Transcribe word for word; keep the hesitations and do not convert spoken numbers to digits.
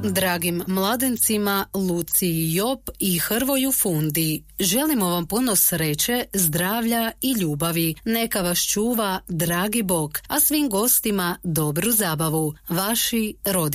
Dragim mladencima Luciji Jop i Hrvoju Fundi, želimo vam puno sreće, zdravlja i ljubavi. Neka vas čuva dragi Bog, a svim gostima dobru zabavu. Vaši roditelji.